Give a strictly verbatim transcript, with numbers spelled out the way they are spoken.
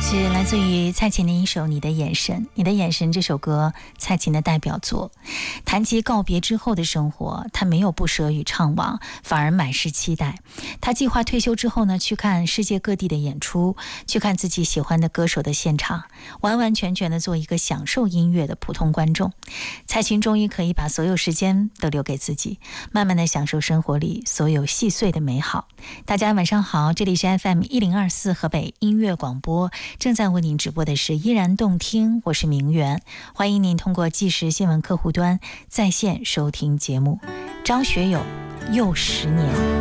是来自于蔡琴的一首《你的眼神》。《你的眼神》这首歌，蔡琴的代表作。谈及告别之后的生活，她没有不舍与怅惘，反而满是期待。她计划退休之后呢，去看世界各地的演出，去看自己喜欢的歌手的现场，完完全全的做一个享受音乐的普通观众。蔡琴终于可以把所有时间都留给自己，慢慢的享受生活里所有细碎的美好。大家晚上好，这里是 F M 一零二四河北音乐广播，正在为您直播的是依然动听，我是明媛，欢迎您通过即时新闻客户端在线收听节目。张学友又十年。